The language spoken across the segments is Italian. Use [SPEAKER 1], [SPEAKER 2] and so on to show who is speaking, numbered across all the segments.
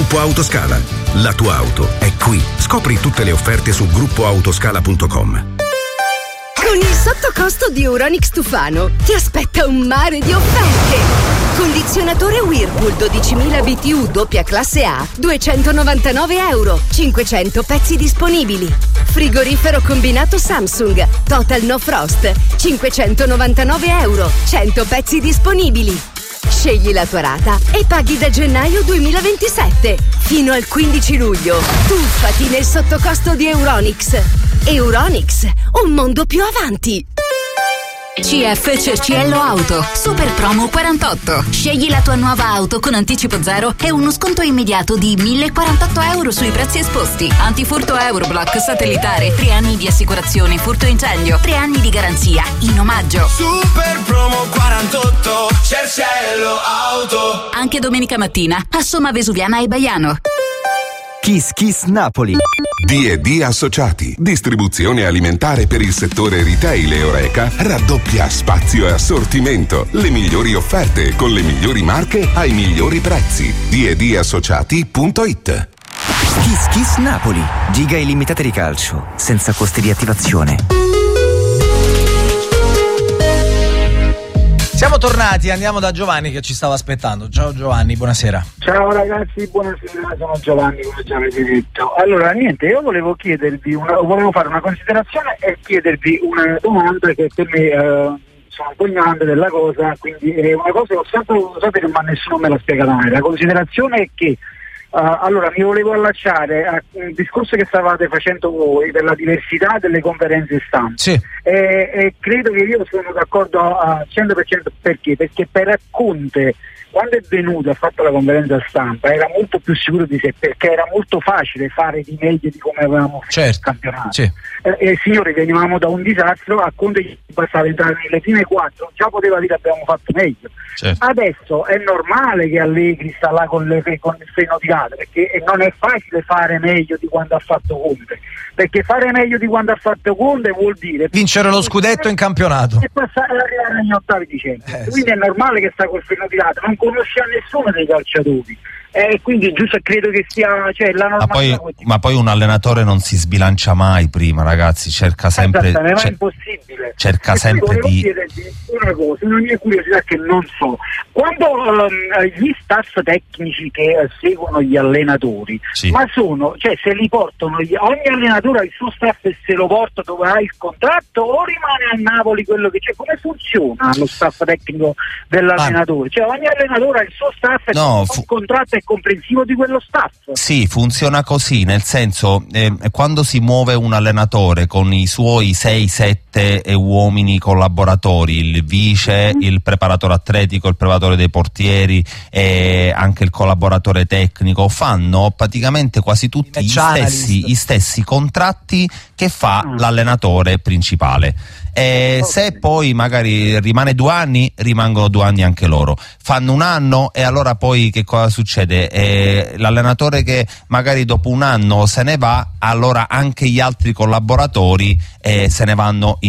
[SPEAKER 1] Gruppo Autoscala. La tua auto è qui. Scopri tutte le offerte su gruppoautoscala.com.
[SPEAKER 2] Con il sottocosto di Euronics Tufano ti aspetta un mare di offerte. Condizionatore Whirlpool 12.000 BTU doppia classe A, €299, 500 pezzi disponibili. Frigorifero combinato Samsung Total No Frost, €599, 100 pezzi disponibili. Scegli la tua rata e paghi da gennaio 2027. Fino al 15 luglio. Tuffati nel sottocosto di Euronics. Euronics, un mondo più avanti.
[SPEAKER 3] CF Cerciello Auto, super promo 48. Scegli la tua nuova auto con anticipo zero e uno sconto immediato di €1.048 sui prezzi esposti. Antifurto Euroblock satellitare, 3 anni di assicurazione furto incendio, 3 anni di garanzia in omaggio.
[SPEAKER 4] Super promo 48, Cerciello Auto.
[SPEAKER 3] Anche domenica mattina a Somma Vesuviana e Baiano.
[SPEAKER 5] Kiss Kiss Napoli.
[SPEAKER 6] D&D Associati, distribuzione alimentare per il settore retail e Horeca, raddoppia spazio e assortimento, le migliori offerte con le migliori marche ai migliori prezzi. D&Dassociati.it.
[SPEAKER 5] Kiss Kiss Napoli, giga illimitate di calcio, senza costi di attivazione.
[SPEAKER 7] Siamo tornati, andiamo da Giovanni che ci stava aspettando. Ciao Giovanni, buonasera.
[SPEAKER 8] Ciao ragazzi, buonasera, sono Giovanni, come già avete detto. Allora, niente, io volevo fare una considerazione e chiedervi una domanda che per me sono un po' ignorante della cosa, quindi è una cosa che ho sempre voluto sapere ma nessuno me l'ha spiegata mai. La considerazione è che allora mi volevo allacciare a un discorso che stavate facendo voi per la diversità delle conferenze stampa.
[SPEAKER 7] Sì.
[SPEAKER 8] E credo che io sono d'accordo al 100%. Perché per Conte, quando è venuto e ha fatto la conferenza stampa, era molto più sicuro di sé, perché era molto facile fare di meglio di come avevamo fatto il campionato.
[SPEAKER 7] Sì.
[SPEAKER 8] Signori, venivamo da un disastro, a Conte gli bastava entrare nelle prime 4, già poteva dire abbiamo fatto meglio.
[SPEAKER 7] Certo.
[SPEAKER 8] Adesso è normale che Allegri sta là con il freno di gato, perché non è facile fare meglio di quando ha fatto Conte, perché fare meglio di quando ha fatto Conte vuol dire
[SPEAKER 7] vincere lo scudetto in campionato
[SPEAKER 8] e passare ad arrivare agli ottavi di Champions. Quindi
[SPEAKER 7] sì.
[SPEAKER 8] È normale che sta col freno di gato, non conosce a nessuno dei calciatori. Quindi giusto, credo che sia, cioè, la normalità.
[SPEAKER 9] Ma poi un allenatore non si sbilancia mai prima, ragazzi, cerca sempre,
[SPEAKER 8] ma è impossibile.
[SPEAKER 9] Cerca
[SPEAKER 8] e
[SPEAKER 9] sempre
[SPEAKER 8] volevo chiedervi una cosa, una mia curiosità che non so. Quando gli staff tecnici che seguono gli allenatori,
[SPEAKER 9] sì.
[SPEAKER 8] ma sono, cioè se li portano, ogni allenatore ha il suo staff e se lo porta dove ha il contratto o rimane a Napoli quello che c'è? Come funziona lo staff tecnico dell'allenatore? Cioè ogni allenatore ha il suo staff e il contratto è comprensivo di quello staff?
[SPEAKER 9] Sì, funziona così, nel senso quando si muove un allenatore con i suoi 6-7 uomini collaboratori, il vice, il preparatore atletico, il preparatore dei portieri e anche il collaboratore tecnico, fanno praticamente quasi tutti gli stessi contratti che fa l'allenatore principale. Se poi magari rimane 2 anni, rimangono 2 anni anche loro. Fanno 1 anno e allora poi che cosa succede? L'allenatore che magari dopo 1 anno se ne va, allora anche gli altri collaboratori se ne vanno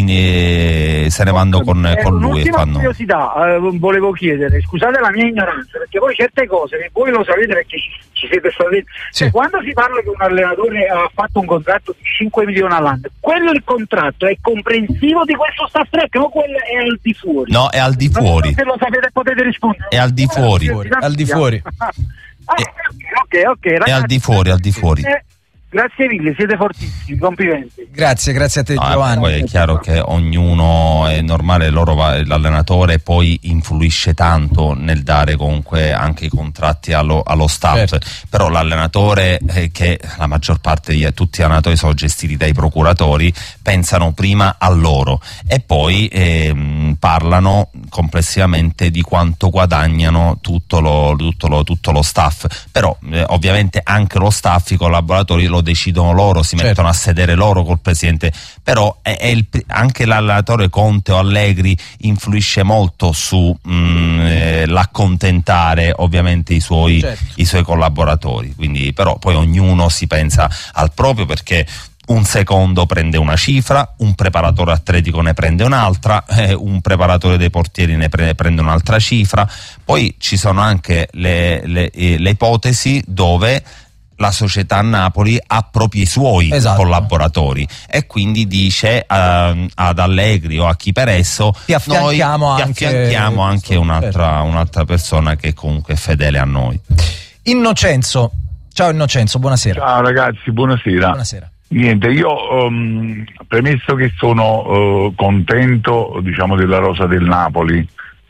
[SPEAKER 9] con lui.
[SPEAKER 8] Un'ultima curiosità volevo chiedere, scusate la mia ignoranza, perché poi certe cose che voi lo sapete perché ci siete stati. Sì. Quando si parla che un allenatore ha fatto un contratto di 5 milioni all'anno, quello il contratto è comprensivo di questo staff tecnico o quello è al di fuori?
[SPEAKER 9] No, è al di fuori.
[SPEAKER 8] Se lo sapete potete rispondere.
[SPEAKER 9] È al di fuori.
[SPEAKER 7] Al di fuori.
[SPEAKER 8] Ok, ragazzi,
[SPEAKER 9] è al di fuori.
[SPEAKER 8] Grazie mille, siete fortissimi, complimenti.
[SPEAKER 7] Grazie a te Giovanni.
[SPEAKER 9] Poi è chiaro che ognuno, è normale, l'allenatore poi influisce tanto nel dare comunque anche i contratti allo staff, certo. Però l'allenatore, che la maggior parte di tutti gli allenatori sono gestiti dai procuratori, pensano prima a loro e poi parlano complessivamente di quanto guadagnano tutto lo staff, però ovviamente anche lo staff, i collaboratori lo decidono loro, si mettono a sedere loro col presidente, però anche l'allenatore Conte o Allegri influisce molto su l'accontentare ovviamente i suoi collaboratori, quindi però poi ognuno si pensa al proprio, perché un secondo prende una cifra, un preparatore atletico ne prende un'altra, un preparatore dei portieri ne prende un'altra cifra. Poi ci sono anche le ipotesi dove la società Napoli ha proprio i suoi collaboratori e quindi dice ad Allegri o a chi per esso
[SPEAKER 7] ti affianchiamo
[SPEAKER 9] anche un'altra persona che comunque è fedele a noi.
[SPEAKER 7] Innocenzo, ciao Innocenzo, buonasera.
[SPEAKER 10] Ciao ragazzi, buonasera. Niente, io premesso che sono contento, diciamo, della rosa del Napoli,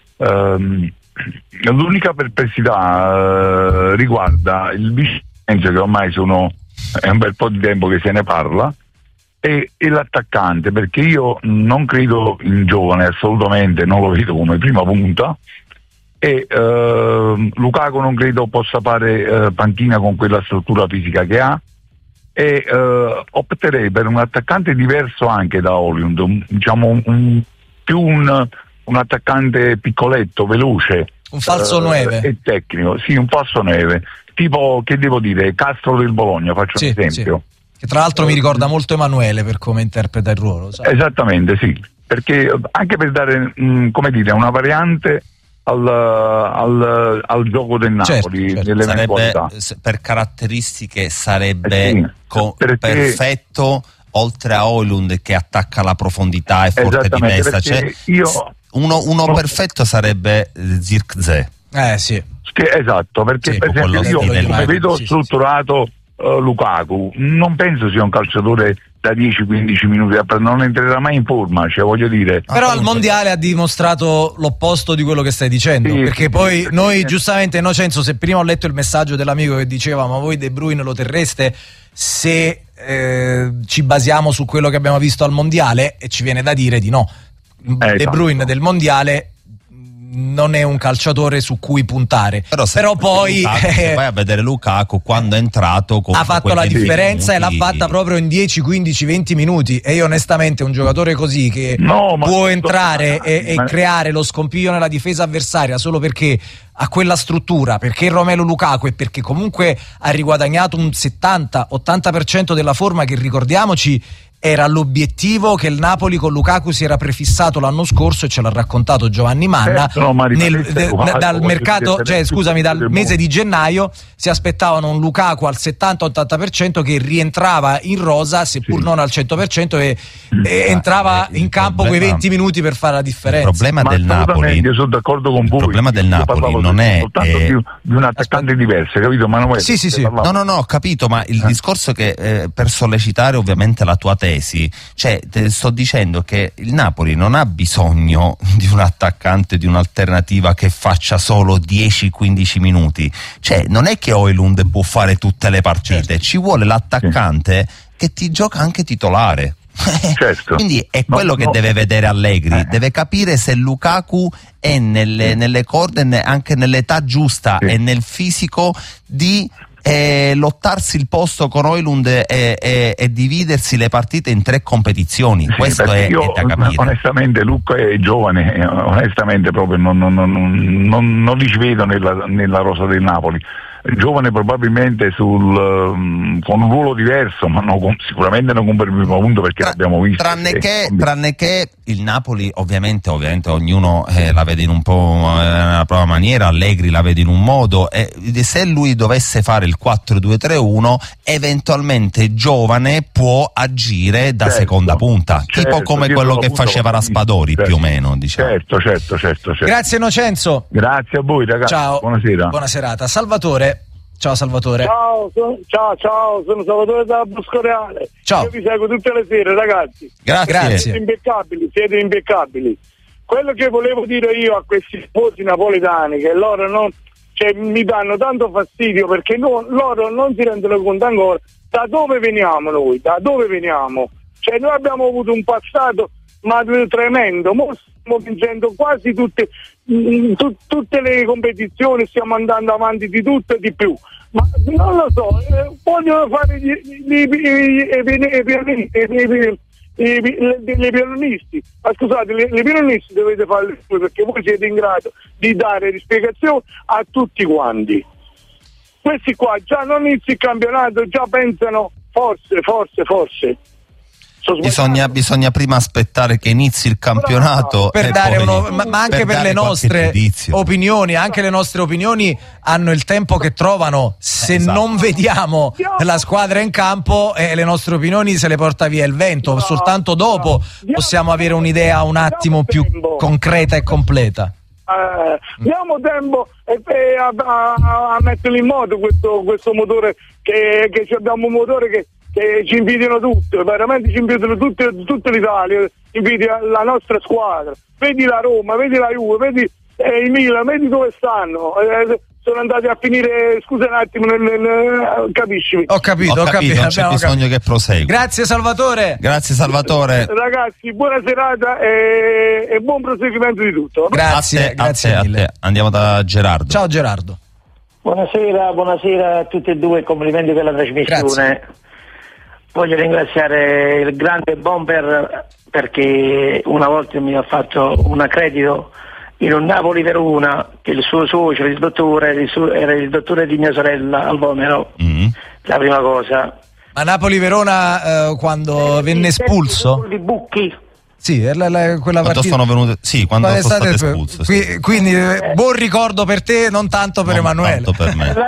[SPEAKER 10] l'unica perplessità riguarda il vice, che ormai è un bel po' di tempo che se ne parla, e l'attaccante, perché io non credo in Giovane, assolutamente non lo vedo come prima punta, e Lukaku non credo possa fare panchina con quella struttura fisica che ha, e opterei per un attaccante diverso anche da Højlund, diciamo un attaccante piccoletto, veloce,
[SPEAKER 7] un falso 9
[SPEAKER 10] e tecnico, sì, un falso 9, tipo, che devo dire, Castro del Bologna, faccio un esempio.
[SPEAKER 7] Che tra l'altro mi ricorda molto Emanuele per come interpreta il ruolo, sai?
[SPEAKER 10] Esattamente, sì, perché anche per dare come dire, una variante al gioco del Napoli,
[SPEAKER 9] sarebbe, per caratteristiche sarebbe perfetto, oltre a Højlund che attacca la profondità e forte di testa, cioè, uno perfetto sarebbe Zirkzee.
[SPEAKER 7] Sì,
[SPEAKER 10] esatto, perché per esempio io come vedo strutturato Lukaku, non penso sia un calciatore da 10-15 minuti, non entrerà mai in forma, cioè voglio dire.
[SPEAKER 7] Però al mondiale ha dimostrato l'opposto di quello che stai dicendo, perché poi noi giustamente, Innocenzo, se prima ho letto il messaggio dell'amico che diceva ma voi De Bruyne lo terreste se ci basiamo su quello che abbiamo visto al mondiale, e ci viene da dire di no. De Bruyne del mondiale non è un calciatore su cui puntare, però poi
[SPEAKER 9] se vai a vedere Lukaku quando è entrato
[SPEAKER 7] ha fatto la differenza e l'ha fatta proprio in 10, 15, 20 minuti, e io onestamente un giocatore così che può entrare e creare lo scompiglio nella difesa avversaria solo perché ha quella struttura, perché Romelu Lukaku, e perché comunque ha riguadagnato un 70-80% della forma che, ricordiamoci, era l'obiettivo che il Napoli con Lukaku si era prefissato l'anno scorso, e ce l'ha raccontato Giovanni Manna. Dal mercato, cioè scusami, dal mese di gennaio si aspettavano un Lukaku al 70-80% che rientrava in rosa, seppur non al 100%, e entrava in campo quei 20 minuti per fare la differenza.
[SPEAKER 9] Il problema del Napoli,
[SPEAKER 10] io sono d'accordo con voi.
[SPEAKER 9] Il problema del Napoli non è
[SPEAKER 10] di un attaccante diverso, capito Manuele?
[SPEAKER 9] Sì. No, ho capito, ma il discorso che per sollecitare ovviamente la tua tesi, cioè te sto dicendo che il Napoli non ha bisogno di un attaccante, di un'alternativa che faccia solo 10-15 minuti, cioè non è che Højlund può fare tutte le partite, ci vuole l'attaccante che ti gioca anche titolare. Quindi è quello che deve vedere Allegri, deve capire se Lukaku è nelle corde, anche nell'età giusta e nel fisico di lottarsi il posto con Højlund e dividersi le partite in 3 competizioni. Questo è da capire.
[SPEAKER 10] Onestamente Luca è giovane, onestamente proprio non li ci vedo nella rosa del Napoli. Giovane probabilmente con un ruolo diverso, ma sicuramente non come primo punto, perché l'abbiamo visto.
[SPEAKER 9] Tranne che il Napoli ovviamente ognuno la vede in un po' nella propria maniera, Allegri la vede in un modo, e se lui dovesse fare il 4-2-3-1 eventualmente Giovane può agire da seconda punta, tipo come quello che faceva Raspadori, più o meno, diciamo.
[SPEAKER 10] Certo.
[SPEAKER 7] Grazie Innocenzo.
[SPEAKER 10] Grazie a voi ragazzi.
[SPEAKER 7] Ciao.
[SPEAKER 10] Buonasera.
[SPEAKER 7] Buona serata. Salvatore. Ciao Salvatore.
[SPEAKER 11] Ciao, sono Salvatore da Boscoreale.
[SPEAKER 7] Ciao.
[SPEAKER 11] Io vi seguo tutte le sere, ragazzi.
[SPEAKER 7] Grazie.
[SPEAKER 11] Siete impeccabili. Quello che volevo dire io a questi tifosi napoletani, che loro non, cioè, mi danno tanto fastidio, perché loro non si rendono conto ancora da dove veniamo noi, Cioè noi abbiamo avuto un passato tremendo, stiamo vincendo quasi tutte le competizioni, stiamo andando avanti di tutto e di più, ma non lo so, vogliono fare i pianisti, ma scusate, i pianisti dovete farli voi, perché voi siete in grado di dare spiegazioni a tutti quanti. Questi qua già non inizia il campionato, già pensano Forse.
[SPEAKER 9] Bisogna prima aspettare che inizi il campionato
[SPEAKER 7] per dare ma anche per le nostre opinioni, anche le nostre opinioni hanno il tempo che trovano. Se non vediamo la squadra in campo, le nostre opinioni se le porta via il vento. Soltanto dopo possiamo avere un'idea un attimo più concreta e completa.
[SPEAKER 11] Diamo tempo a mettere in moto questo motore che abbiamo un motore che ci invidiano tutti, veramente ci invidiano tutta l'Italia, invidia la nostra squadra. Vedi la Roma, vedi la Juve, vedi il Milan, vedi dove stanno. Sono andati a finire, scusa un attimo, capisci?
[SPEAKER 7] Ho capito.
[SPEAKER 9] Non c'è bisogno che prosegua.
[SPEAKER 7] Grazie Salvatore.
[SPEAKER 11] Ragazzi, buona serata e buon proseguimento di tutto.
[SPEAKER 7] Grazie mille.
[SPEAKER 9] A te. Andiamo da Gerardo.
[SPEAKER 7] Ciao Gerardo.
[SPEAKER 12] Buonasera a tutti e due, complimenti per la trasmissione.
[SPEAKER 7] Grazie.
[SPEAKER 12] Voglio ringraziare il grande Bomber perché una volta mi ha fatto un accredito in un Napoli-Verona, che il suo socio, il dottore era il dottore di mia sorella al Vomero. La prima cosa.
[SPEAKER 7] Ma Napoli-Verona quando venne espulso?
[SPEAKER 12] Di Bucchi.
[SPEAKER 7] Sì, quella
[SPEAKER 9] quando
[SPEAKER 7] partita.
[SPEAKER 9] Sono venute, sì, quando sono state espulse.
[SPEAKER 7] Quindi buon ricordo per te, non tanto per Emanuele.
[SPEAKER 9] Tanto per me.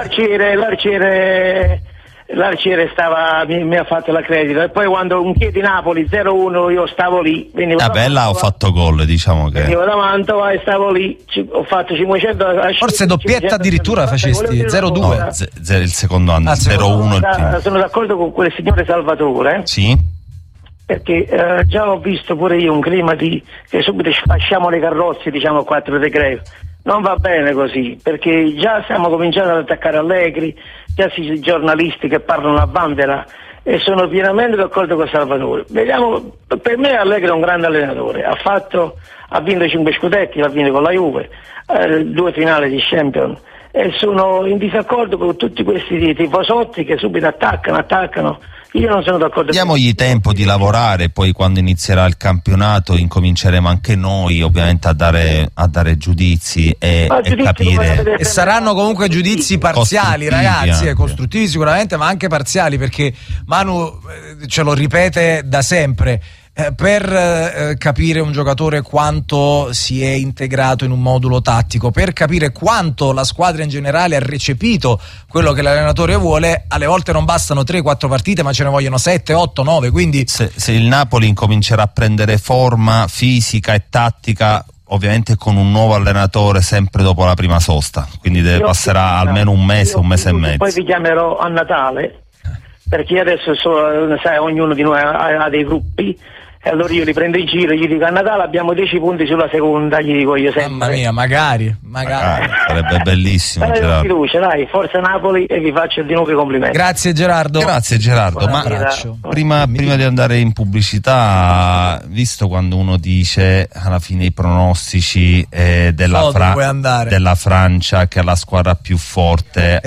[SPEAKER 12] L'arciere mi ha fatto l'accredito, e poi quando un Chieti Napoli 0-1 io stavo lì,
[SPEAKER 9] là ho fatto gol, diciamo che
[SPEAKER 12] venivo da Mantova e stavo lì, ho fatto 500,
[SPEAKER 7] forse doppietta addirittura facesti 0-2
[SPEAKER 9] il secondo anno, 0-1
[SPEAKER 12] sono d'accordo con quel signore Salvatore,
[SPEAKER 9] sì,
[SPEAKER 12] perché già ho visto pure io un clima che subito sfasciamo le carrozze, diciamo a 4 de greco. Non va bene così, perché già stiamo cominciando ad attaccare Allegri, già si giornalisti che parlano a vanvera, e sono pienamente d'accordo con Salvatore. Vediamo, per me Allegri è un grande allenatore, ha vinto 5 scudetti, l'ha vinto con la Juve, 2 finali di Champions, e sono in disaccordo con tutti questi tifosotti che subito attaccano. Io non sono d'accordo.
[SPEAKER 9] Diamogli tempo di lavorare, poi quando inizierà il campionato incominceremo anche noi ovviamente a dare giudizi e capire.
[SPEAKER 7] E saranno comunque giudizi parziali, ragazzi, costruttivi sicuramente, ma anche parziali, perché Manu ce lo ripete da sempre. Per capire un giocatore quanto si è integrato in un modulo tattico, per capire quanto la squadra in generale ha recepito quello che l'allenatore vuole, alle volte non bastano 3-4 partite, ma ce ne vogliono 7, 8, 9, quindi
[SPEAKER 9] se il Napoli incomincerà a prendere forma fisica e tattica, ovviamente con un nuovo allenatore sempre dopo la prima sosta, quindi passerà almeno un mese e mezzo.
[SPEAKER 12] Poi vi chiamerò a Natale, perché adesso sai, ognuno di noi ha dei gruppi, e allora io li prendo in giro, gli dico a Natale abbiamo 10 punti sulla seconda, gli dico io sempre.
[SPEAKER 7] Mamma mia, magari.
[SPEAKER 9] Sarebbe bellissimo.
[SPEAKER 12] Dai, fiducia, dai, forza Napoli, e vi faccio di nuovo i complimenti.
[SPEAKER 7] Grazie Gerardo.
[SPEAKER 9] Ma prima di andare in pubblicità, visto quando uno dice alla fine i pronostici della Francia che è la squadra più forte,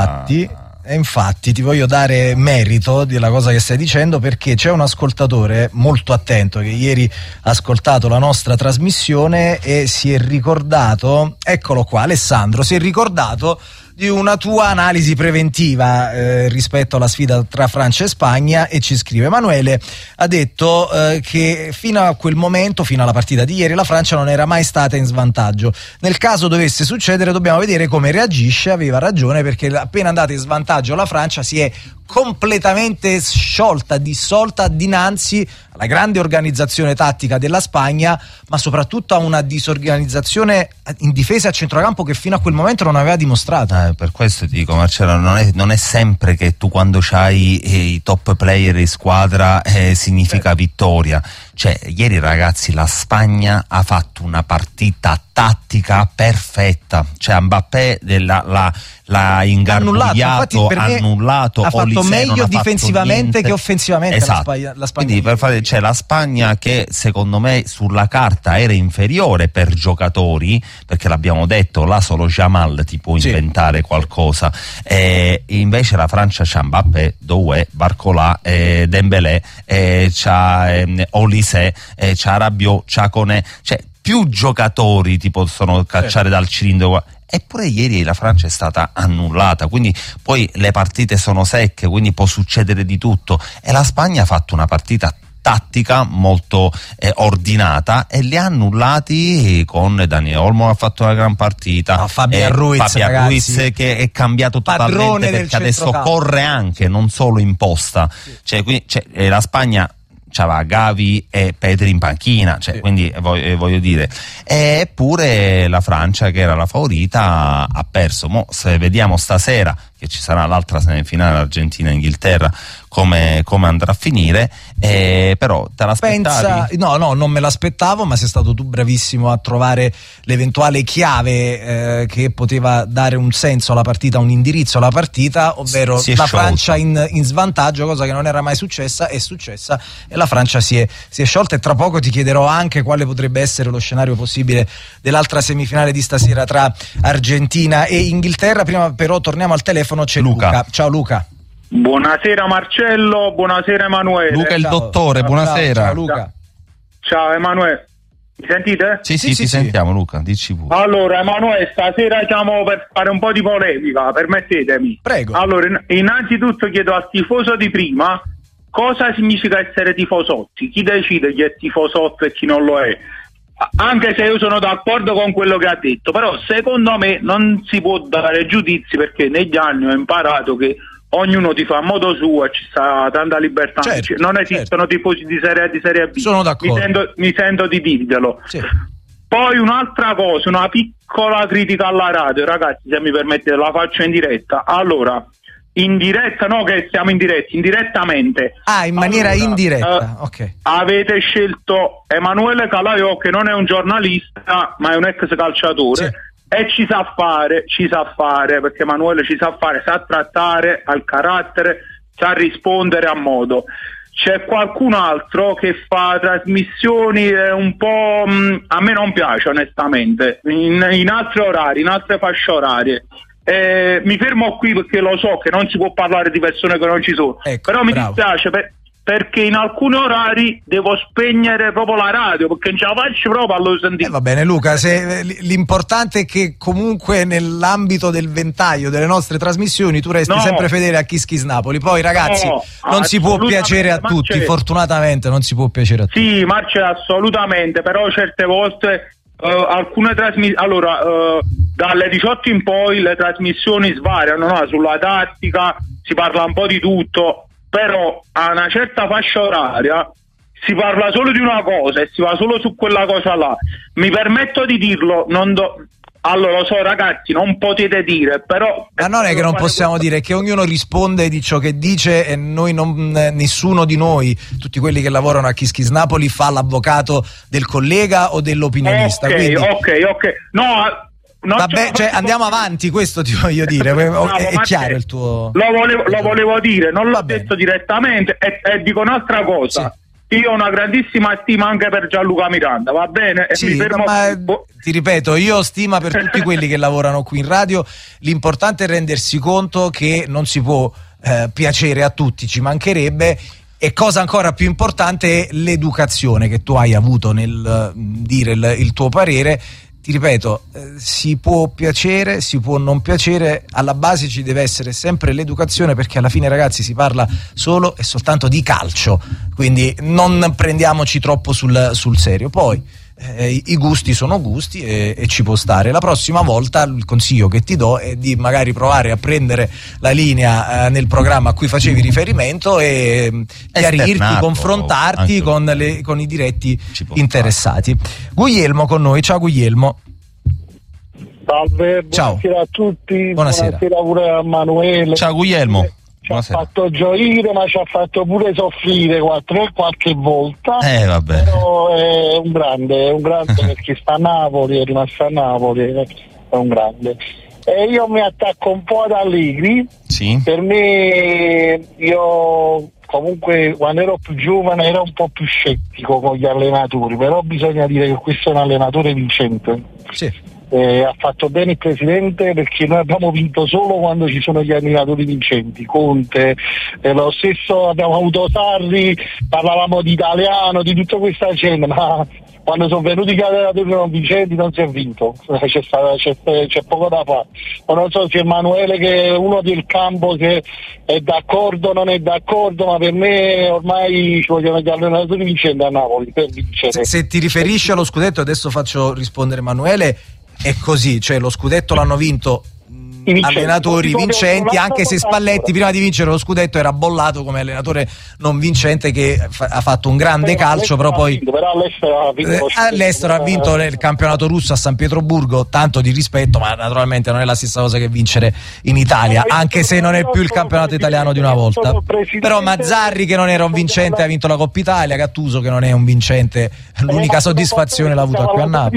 [SPEAKER 7] infatti ti voglio dare merito della cosa che stai dicendo, perché c'è un ascoltatore molto attento che ieri ha ascoltato la nostra trasmissione e si è ricordato, eccolo qua, Alessandro, si è ricordato di una tua analisi preventiva rispetto alla sfida tra Francia e Spagna, e ci scrive: Emanuele ha detto che fino a quel momento, fino alla partita di ieri, la Francia non era mai stata in svantaggio. Nel caso dovesse succedere dobbiamo vedere come reagisce. Aveva ragione, perché appena andata in svantaggio la Francia si è completamente dissolta dinanzi alla grande organizzazione tattica della Spagna, ma soprattutto a una disorganizzazione in difesa e a centrocampo che fino a quel momento non aveva dimostrato.
[SPEAKER 9] Per questo ti dico, Marcello, non è sempre che tu quando c'hai i top player in squadra significa vittoria. Cioè, ieri ragazzi la Spagna ha fatto una partita tattica perfetta, cioè Mbappé l'ha ingarbugliato, annullato,
[SPEAKER 7] ha fatto meglio difensivamente che offensivamente.
[SPEAKER 9] Esatto.
[SPEAKER 7] la Spagna.
[SPEAKER 9] Quindi la Spagna, che secondo me sulla carta era inferiore per giocatori, perché l'abbiamo detto, là solo Jamal ti può inventare qualcosa, invece la Francia c'ha Mbappé, Doué, Barcola, Dembélé, c'ha Olise, c'ha Rabiot, c'ha Koné, cioè più giocatori ti possono cacciare dal cilindro, eppure ieri la Francia è stata annullata, quindi poi le partite sono secche, quindi può succedere di tutto, e la Spagna ha fatto una partita tattica molto ordinata e li ha annullati con Dani Olmo, ha fatto una gran partita,
[SPEAKER 7] Fabian Ruiz
[SPEAKER 9] che è cambiato totalmente perché adesso corre anche, non solo in posta, quindi, la Spagna c'aveva Gavi e Pedri in panchina, quindi voglio dire, eppure la Francia, che era la favorita, ha perso. Mo se vediamo stasera, che ci sarà l'altra semifinale Argentina-Inghilterra, come andrà a finire, però te l'aspettavi?
[SPEAKER 7] No, non me l'aspettavo, ma sei stato tu bravissimo a trovare l'eventuale chiave che poteva dare un senso alla partita, un indirizzo alla partita, ovvero la Francia in svantaggio, cosa che non era mai successa, è successa, e la Francia si è sciolta. E tra poco ti chiederò anche quale potrebbe essere lo scenario possibile dell'altra semifinale di stasera tra Argentina e Inghilterra. Prima però torniamo al telefono, c'è Luca. Ciao Luca.
[SPEAKER 13] Buonasera Marcello, buonasera Emanuele.
[SPEAKER 9] Luca il dottore, buonasera.
[SPEAKER 7] Ciao Luca.
[SPEAKER 13] Ciao Emanuele. Mi sentite?
[SPEAKER 9] Sì, sentiamo Luca, dici pure.
[SPEAKER 13] Allora Emanuele, stasera siamo per fare un po' di polemica, permettetemi.
[SPEAKER 7] Prego.
[SPEAKER 13] Allora, innanzitutto chiedo al tifoso di prima cosa significa essere tifosotti, chi decide chi è tifosotto e chi non lo è. Anche se io sono d'accordo con quello che ha detto, però secondo me non si può dare giudizi, perché negli anni ho imparato che ognuno ti fa a modo suo e ci sta tanta libertà, non esistono tifosi di Serie A e di Serie B.
[SPEAKER 7] Sono d'accordo.
[SPEAKER 13] Mi sento di dirglielo.
[SPEAKER 7] Sì.
[SPEAKER 13] Poi un'altra cosa, una piccola critica alla radio, ragazzi, se mi permettete la faccio in diretta. Allora, in diretta, no che siamo in diretta, indirettamente.
[SPEAKER 7] In maniera indiretta, ok.
[SPEAKER 13] Avete scelto Emanuele Calaiò, che non è un giornalista ma è un ex calciatore, e ci sa fare, perché Emanuele ci sa fare, sa trattare, ha il carattere, sa rispondere a modo. C'è qualcun altro che fa trasmissioni un po' a me non piace onestamente, in altri orari, in altre fasce orarie. Mi fermo qui perché lo so che non si può parlare di persone che non ci sono, però mi dispiace perché in alcuni orari devo spegnere proprio la radio, perché non ce la faccio proprio allo sentire.
[SPEAKER 7] Va bene Luca, l'importante è che comunque nell'ambito del ventaglio delle nostre trasmissioni tu resti sempre fedele a Kiss Kiss Napoli. Poi ragazzi, non si può piacere a tutti, fortunatamente non si può piacere a tutti.
[SPEAKER 13] Sì, Marcello, assolutamente, però certe volte alcune trasmissioni, dalle 18 in poi le trasmissioni svariano, no? Sulla tattica si parla un po' di tutto, però a una certa fascia oraria si parla solo di una cosa e si va solo su quella cosa là. Mi permetto di dirlo, allora lo so ragazzi, non potete dire, però...
[SPEAKER 7] Ma non è che non possiamo dire, che ognuno risponde di ciò che dice, e noi nessuno di noi, tutti quelli che lavorano a Kiss Kiss Napoli, fa l'avvocato del collega o dell'opinionista. Quindi...
[SPEAKER 13] Ok. No...
[SPEAKER 7] Vabbè, andiamo avanti, questo ti voglio dire. È chiaro il tuo...
[SPEAKER 13] Lo volevo dire, non l'ho detto direttamente, e dico un'altra cosa. Sì. Io ho una grandissima stima anche per Gianluca Miranda, va bene? E mi fermo...
[SPEAKER 7] ti ripeto, io ho stima per tutti quelli che lavorano qui in radio. L'importante è rendersi conto che non si può piacere a tutti, ci mancherebbe. E cosa ancora più importante è l'educazione che tu hai avuto nel dire il tuo parere. Ti ripeto, si può piacere, si può non piacere, alla base ci deve essere sempre l'educazione, perché alla fine ragazzi si parla solo e soltanto di calcio, quindi non prendiamoci troppo sul serio. Poi i gusti sono gusti e ci può stare. La prossima volta il consiglio che ti do è di magari provare a prendere la linea nel programma a cui facevi riferimento e chiarirti, confrontarti con i diretti interessati. Guglielmo con noi, ciao Guglielmo.
[SPEAKER 11] Salve, buonasera a tutti. Buonasera pure a Emanuele.
[SPEAKER 9] Ciao Guglielmo.
[SPEAKER 11] Ci ha fatto gioire, ma ci ha fatto pure soffrire qualche volta.
[SPEAKER 9] Vabbè.
[SPEAKER 11] Però è un grande perché sta a Napoli, è rimasto a Napoli, è un grande. E io mi attacco un po' ad Allegri.
[SPEAKER 9] Sì.
[SPEAKER 11] Per me, io comunque quando ero più giovane ero un po' più scettico con gli allenatori, però bisogna dire che questo è un allenatore vincente.
[SPEAKER 7] Sì.
[SPEAKER 11] Ha fatto bene il presidente, perché noi abbiamo vinto solo quando ci sono gli allenatori vincenti. Conte, lo stesso abbiamo avuto Sarri, parlavamo di italiano, di tutta questa gente, ma quando sono venuti i allenatori non vincenti non si è vinto, c'è poco da fare. Non so se Emanuele, che è uno del campo, che è d'accordo o non è d'accordo, ma per me ormai ci vogliono gli allenatori vincenti a Napoli per vincere.
[SPEAKER 7] Se ti riferisci allo scudetto, adesso faccio rispondere Emanuele, è così, cioè lo scudetto l'hanno vinto allenatori vincenti, anche se Spalletti prima di vincere lo scudetto era bollato come allenatore non vincente, che ha fatto un grande calcio, però poi all'estero ha vinto il campionato russo a San Pietroburgo, tanto di rispetto, ma naturalmente non è la stessa cosa che vincere in Italia, anche se non è più il campionato italiano di una volta. Però Mazzarri, che non era un vincente, ha vinto la Coppa Italia. Gattuso, che non è un vincente, l'unica soddisfazione l'ha avuta qui a Napoli.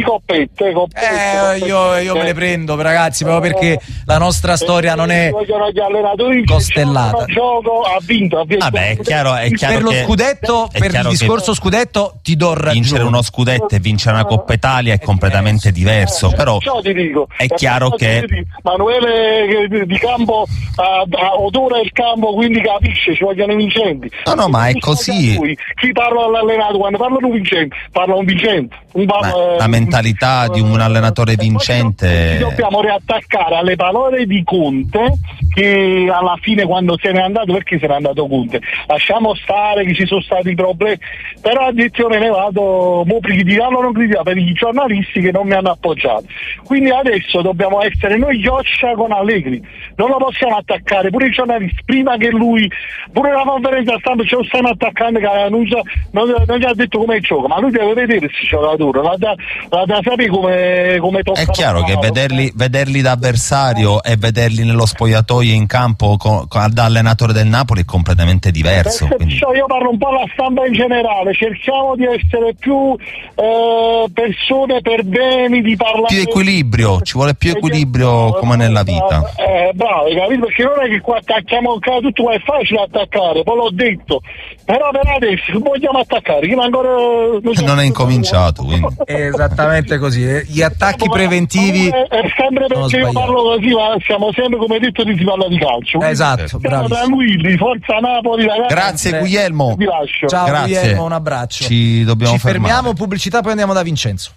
[SPEAKER 7] Io me le prendo, ragazzi, proprio perché la nostra storia non è costellata.
[SPEAKER 11] Ha vinto.
[SPEAKER 9] Vabbè, è chiaro
[SPEAKER 7] per lo
[SPEAKER 9] che,
[SPEAKER 7] scudetto, per il discorso scudetto ti do ragione.
[SPEAKER 9] Vincere uno scudetto e vincere una Coppa Italia è completamente diverso, però è chiaro che
[SPEAKER 11] Emanuele di campo odora il campo, quindi capisce, ci vogliono i vincenti.
[SPEAKER 9] No, ma è così.
[SPEAKER 11] Chi parla all'allenato? Quando parlano vincenti, parla un vincente.
[SPEAKER 9] La mentalità di un allenatore vincente.
[SPEAKER 11] Ci dobbiamo riattaccare alle parole di Conte, che alla fine, quando se n'è andato, perché se n'è andato Conte? Lasciamo stare che ci sono stati problemi, però addizione ne vado, criticarlo o non criticare, per i giornalisti che non mi hanno appoggiato. Quindi adesso dobbiamo essere noi Ghioccia con Allegri, non lo possiamo attaccare, pure i giornalisti, prima che lui, pure la conferenza stampa ce lo stanno attaccando, che non gli ha detto come gioca, ma lui deve vedere questi giocatori, la da sapere come tocca.
[SPEAKER 9] È chiaro che vederli da avversario e vederli nello spogliatoio in campo da allenatore del Napoli è completamente diverso.
[SPEAKER 11] Io parlo un po' alla stampa in generale, cerchiamo di essere più persone per bene, di parlare
[SPEAKER 9] più equilibrio, ci vuole più equilibrio come nella vita.
[SPEAKER 11] Bravo, capito? Perché non è che qua attacchiamo tutto, è facile attaccare, poi l'ho detto, però per adesso vogliamo attaccare, che ancora
[SPEAKER 9] non è incominciato, quindi.
[SPEAKER 7] È esattamente così, gli attacchi preventivi
[SPEAKER 11] è sempre perché io parlo così, ma siamo sempre, come detto, si parla di calcio.
[SPEAKER 7] Esatto,
[SPEAKER 11] siamo tranquilli, forza Napoli, ragazzi.
[SPEAKER 9] Grazie Guglielmo.
[SPEAKER 11] Vi lascio.
[SPEAKER 7] Ciao.
[SPEAKER 9] Grazie.
[SPEAKER 7] Guglielmo, un abbraccio.
[SPEAKER 9] Ci
[SPEAKER 7] fermiamo, pubblicità, poi andiamo da Vincenzo.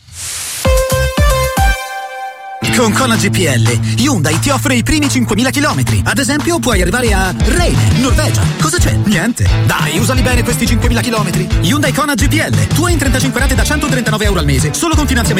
[SPEAKER 14] Con Kona GPL, Hyundai ti offre i primi 5.000 chilometri. Ad esempio, puoi arrivare a Rheine, Norvegia. Cosa c'è? Niente. Dai, usali bene questi 5.000 chilometri. Hyundai Kona GPL, tu in 35 rate da €139 al mese, solo con finanziamento